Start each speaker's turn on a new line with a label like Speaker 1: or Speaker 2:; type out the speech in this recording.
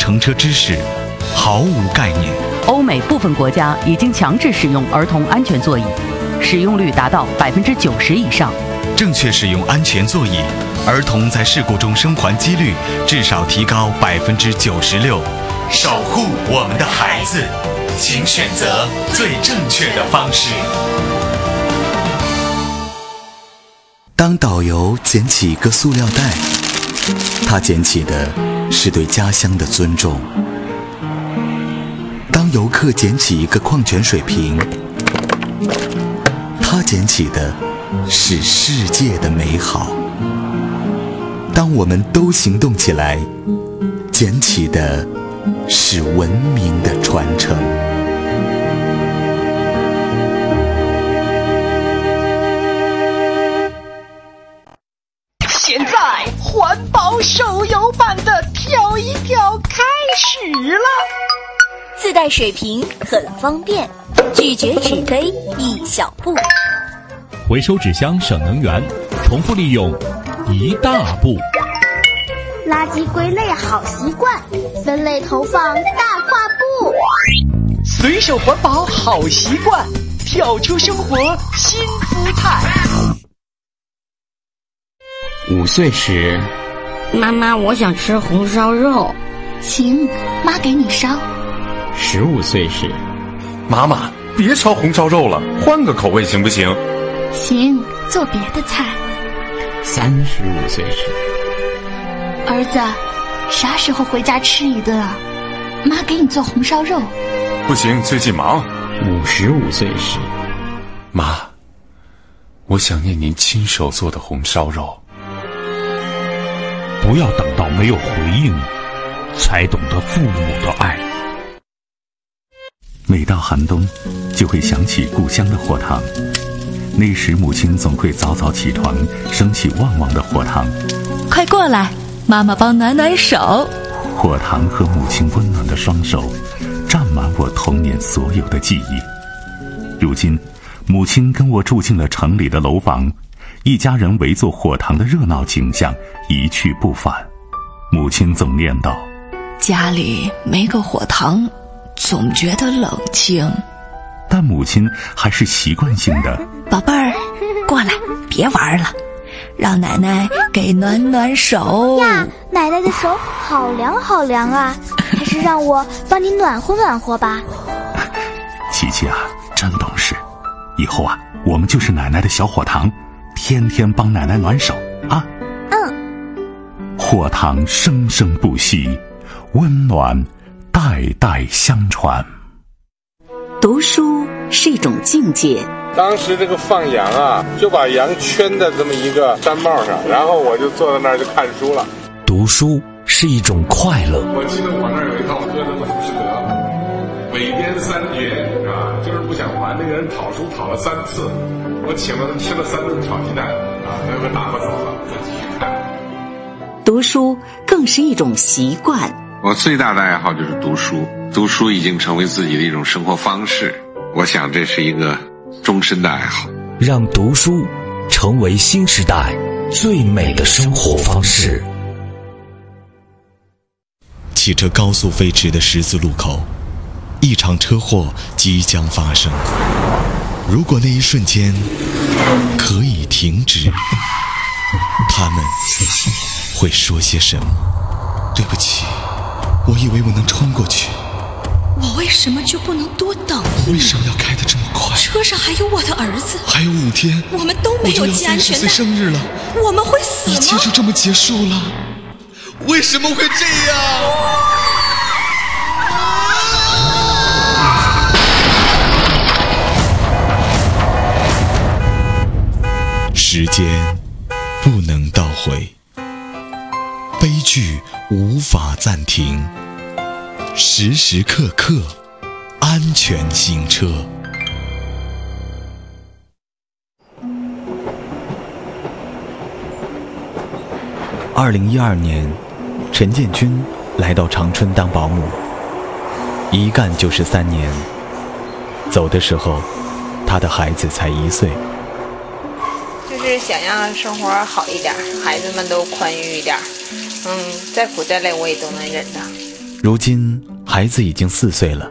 Speaker 1: 乘车知识毫无概念。
Speaker 2: 欧美部分国家已经强制使用儿童安全座椅，使用率达到90%以上。
Speaker 1: 正确使用安全座椅，儿童在事故中生还几率至少提高96%。守护我们的孩子，请选择最正确的方式。
Speaker 3: 当导游捡起一个塑料袋，他捡起的是对家乡的尊重；当游客捡起一个矿泉水瓶，他捡起的是世界的美好。当我们都行动起来，捡起的是文明的传承。
Speaker 4: 现在环保手游版的跳一跳开始了，
Speaker 5: 自带水瓶很方便，拒绝纸杯一小步，
Speaker 6: 回收纸箱省能源，重复利用一大步。
Speaker 7: 垃圾归类好习惯，分类投放大跨步。
Speaker 4: 随手环保好习惯，跳出生活新姿态。
Speaker 8: 5岁时，
Speaker 9: 妈妈，我想吃红烧肉。
Speaker 7: 行，妈给你烧。
Speaker 8: 15岁时，
Speaker 10: 妈妈，别烧红烧肉了，换个口味行不行？
Speaker 7: 行，做别的菜。
Speaker 8: 35岁时，
Speaker 7: 儿子，啥时候回家吃一顿啊？妈给你做红烧肉。
Speaker 10: 不行，最近忙。
Speaker 8: 55岁时，
Speaker 10: 妈，我想念您亲手做的红烧肉。
Speaker 6: 不要等到没有回应，才懂得父母的爱。
Speaker 11: 每到寒冬，就会想起故乡的火塘。那时母亲总会早早起床，升起旺旺的火塘。
Speaker 12: 快过来，妈妈帮暖暖手。
Speaker 11: 火塘和母亲温暖的双手，占满我童年所有的记忆。如今，母亲跟我住进了城里的楼房，一家人围坐火塘的热闹景象一去不返。母亲总念叨：
Speaker 12: 家里没个火塘，总觉得冷清。
Speaker 11: 但母亲还是习惯性的：
Speaker 12: 宝贝儿，过来，别玩了，让奶奶给暖暖手
Speaker 7: 呀。奶奶的手好凉好凉啊，还是让我帮你暖和暖和吧。
Speaker 11: 琪琪啊，真懂事，以后啊，我们就是奶奶的小火塘，天天帮奶奶暖手啊。火塘生生不息，温暖代代相传。
Speaker 5: 读书是一种境界。
Speaker 13: 当时这个放羊啊，就把羊圈在这么一个山帽上，然后我就坐在那儿就看书了。
Speaker 6: 读书是一种快乐。
Speaker 13: 我记得我那儿有一套歌的《浮士德》，韦编3绝啊，就是不想还，那个人讨书讨了3次，我请了他吃了3顿炒鸡蛋啊，那个打发走了，再继续看。
Speaker 5: 读书更是一种习惯。
Speaker 14: 我最大的爱好就是读书，读书已经成为自己的一种生活方式，我想这是一个终身的爱好。
Speaker 6: 让读书成为新时代最美的生活方式。
Speaker 1: 汽车高速飞驰的十字路口，一场车祸即将发生。如果那一瞬间可以停止，他们会说些什么？对不起，我以为我能冲过去。
Speaker 12: 我为什么就不能多等一秒？
Speaker 1: 为什么要开得这么快？
Speaker 12: 车上还有我的儿系，
Speaker 1: 还有5天，
Speaker 12: 我们都没有系安全带。
Speaker 1: 我就要30岁生日了，
Speaker 12: 我们会死吗？
Speaker 1: 一切就这么结束了？为什么会这样？时间不能倒回，悲剧无法暂停，时时刻刻安全行车。
Speaker 15: 2012年，陈建军来到长春当保姆，一干就是3年。走的时候，他的孩子才1岁。
Speaker 16: 就是想让生活好一点，孩子们都宽裕一点。再苦再累我也都能忍的。
Speaker 15: 如今孩子已经4岁了，